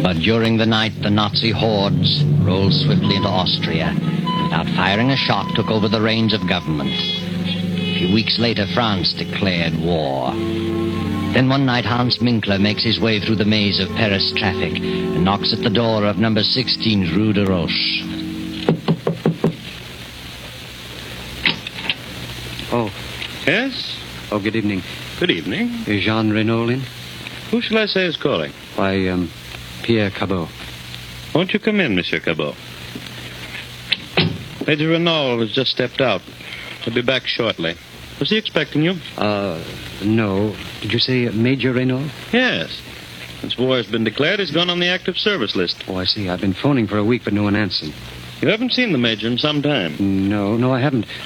But during the night, the Nazi hordes rolled swiftly into Austria and without firing a shot took over the reins of government. A few weeks later, France declared war. Then one night, Hans Minkler makes his way through the maze of Paris traffic and knocks at the door of number 16 Rue de Roche. Oh. Yes? Oh, good evening. Good evening. Is Jean Renault in? Who shall I say is calling? Why, Pierre Cabot. Won't you come in, Monsieur Cabot? Major Renault has just stepped out. He'll be back shortly. Was he expecting you? No. Did you say Major Renault? Yes. Since war has been declared, he's gone on the active service list. Oh, I see. I've been phoning for a week, but no one answered. You haven't seen the Major in some time. No, I haven't.